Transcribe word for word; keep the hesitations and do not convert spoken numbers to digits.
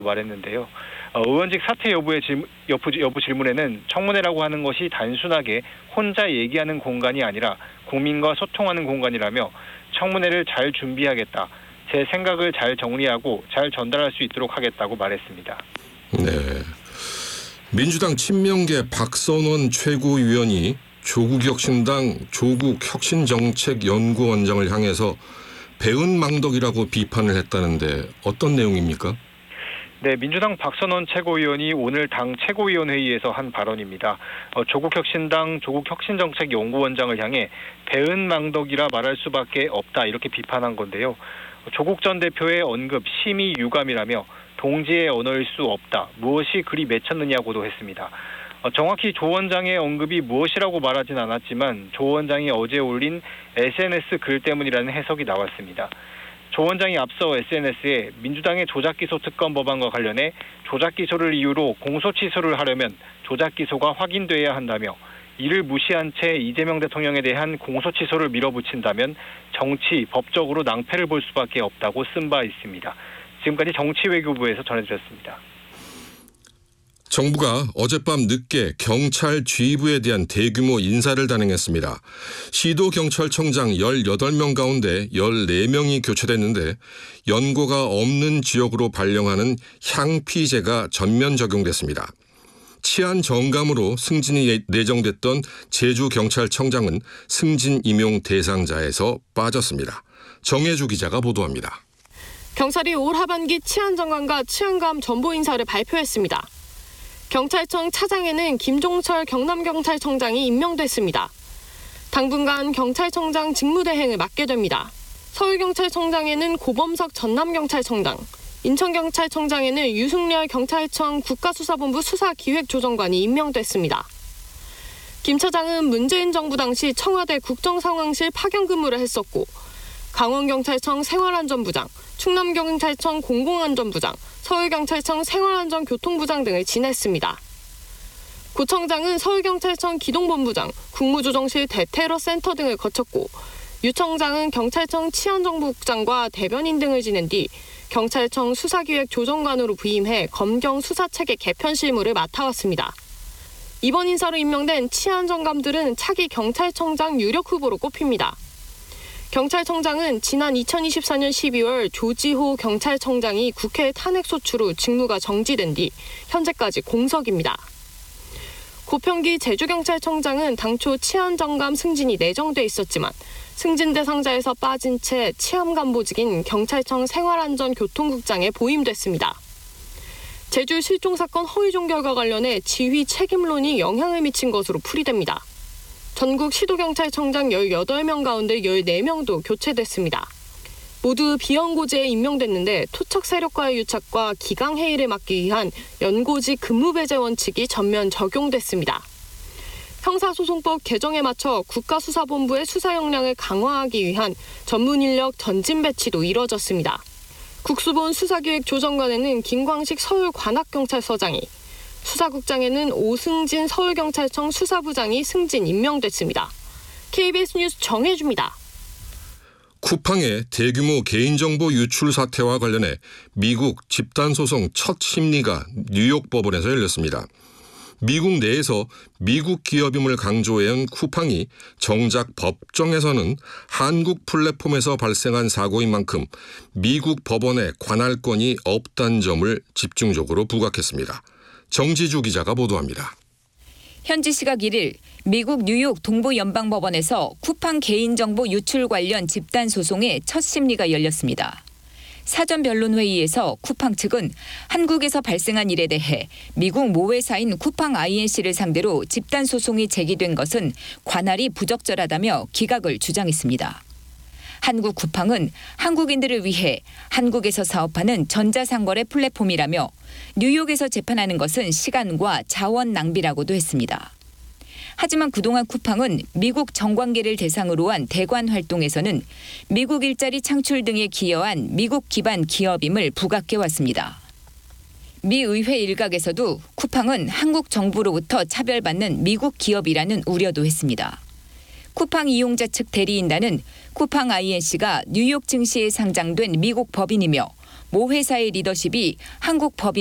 말했는데요. 어, 의원직 사퇴 여부의 질, 여부, 여부 질문에는 청문회라고 하는 것이 단순하게 혼자 얘기하는 공간이 아니라 국민과 소통하는 공간이라며 청문회를 잘 준비하겠다. 제 생각을 잘 정리하고 잘 전달할 수 있도록 하겠다고 말했습니다. 네. 민주당 친명계 박선원 최고위원이 조국혁신당 조국혁신정책연구원장을 향해서 배은망덕이라고 비판을 했다는데 어떤 내용입니까? 네, 민주당 박선원 최고위원이 오늘 당 최고위원회의에서 한 발언입니다. 어, 조국혁신당 조국혁신정책연구원장을 향해 배은망덕이라 말할 수밖에 없다 이렇게 비판한 건데요. 조국 전 대표의 언급 심히 유감이라며 동지의 언어일 수 없다. 무엇이 그리 맺혔느냐고도 했습니다. 어, 정확히 조 원장의 언급이 무엇이라고 말하진 않았지만 조 원장이 어제 올린 에스엔에스 글 때문이라는 해석이 나왔습니다. 조 원장이 앞서 에스엔에스에 민주당의 조작기소 특검 법안과 관련해 조작기소를 이유로 공소취소를 하려면 조작기소가 확인돼야 한다며 이를 무시한 채 이재명 대통령에 대한 공소취소를 밀어붙인다면 정치, 법적으로 낭패를 볼 수밖에 없다고 쓴 바 있습니다. 지금까지 정치외교부에서 전해드렸습니다. 정부가 어젯밤 늦게 경찰 지휘부에 대한 대규모 인사를 단행했습니다. 시도경찰청장 열여덟 명 가운데 열네 명이 교체됐는데 연고가 없는 지역으로 발령하는 향피제가 전면 적용됐습니다. 치안 정감으로 승진이 내정됐던 제주경찰청장은 승진 임용 대상자에서 빠졌습니다. 정혜주 기자가 보도합니다. 경찰이 올 하반기 치안 정감과 치안감 전보 인사를 발표했습니다. 경찰청 차장에는 김종철 경남경찰청장이 임명됐습니다. 당분간 경찰청장 직무대행을 맡게 됩니다. 서울경찰청장에는 고범석 전남경찰청장, 인천경찰청장에는 유승렬 경찰청 국가수사본부 수사기획조정관이 임명됐습니다. 김 차장은 문재인 정부 당시 청와대 국정상황실 파견 근무를 했었고 강원경찰청 생활안전부장, 충남경찰청 공공안전부장, 서울경찰청 생활안전교통부장 등을 지냈습니다. 고 청장은 서울경찰청 기동본부장, 국무조정실 대테러센터 등을 거쳤고 유 청장은 경찰청 치안정보국장과 대변인 등을 지낸 뒤 경찰청 수사기획조정관으로 부임해 검경 수사체계 개편 실무를 맡아왔습니다. 이번 인사로 임명된 치안정감들은 차기 경찰청장 유력 후보로 꼽힙니다. 경찰청장은 지난 이천이십사 년 십이월 조지호 경찰청장이 국회 탄핵소추로 직무가 정지된 뒤 현재까지 공석입니다. 고평기 제주경찰청장은 당초 치안정감 승진이 내정돼 있었지만 승진 대상자에서 빠진 채 치안감보직인 경찰청 생활안전교통국장에 보임됐습니다. 제주 실종사건 허위종 결과 관련해 지휘 책임론이 영향을 미친 것으로 풀이됩니다. 전국 시도경찰청장 열여덟 명 가운데 열네 명도 교체됐습니다. 모두 비연고제에 임명됐는데 토착 세력과의 유착과 기강해이를 막기 위한 연고지 근무배제 원칙이 전면 적용됐습니다. 형사소송법 개정에 맞춰 국가수사본부의 수사 역량을 강화하기 위한 전문 인력 전진 배치도 이뤄졌습니다. 국수본 수사기획조정관에는 김광식 서울관악경찰서장이, 수사국장에는 오승진 서울경찰청 수사부장이 승진 임명됐습니다. 케이비에스 뉴스 정혜주입니다. 쿠팡의 대규모 개인정보 유출 사태와 관련해 미국 집단소송 첫 심리가 뉴욕 법원에서 열렸습니다. 미국 내에서 미국 기업임을 강조해온 쿠팡이 정작 법정에서는 한국 플랫폼에서 발생한 사고인 만큼 미국 법원에 관할권이 없다는 점을 집중적으로 부각했습니다. 정지주 기자가 보도합니다. 현지 시각 일 일 미국 뉴욕 동부연방법원에서 쿠팡 개인정보 유출 관련 집단 소송의 첫 심리가 열렸습니다. 사전 변론 회의에서 쿠팡 측은 한국에서 발생한 일에 대해 미국 모회사인 쿠팡 아이엔씨를 상대로 집단 소송이 제기된 것은 관할이 부적절하다며 기각을 주장했습니다. 한국 쿠팡은 한국인들을 위해 한국에서 사업하는 전자상거래 플랫폼이라며 뉴욕에서 재판하는 것은 시간과 자원 낭비라고도 했습니다. 하지만 그동안 쿠팡은 미국 정관계를 대상으로 한 대관 활동에서는 미국 일자리 창출 등에 기여한 미국 기반 기업임을 부각해왔습니다. 미 의회 일각에서도 쿠팡은 한국 정부로부터 차별받는 미국 기업이라는 우려도 했습니다. 쿠팡 이용자 측 대리인단은 쿠팡 아이엔씨가 뉴욕 증시에 상장된 미국 법인이며 모 회사의 리더십이 한국 법인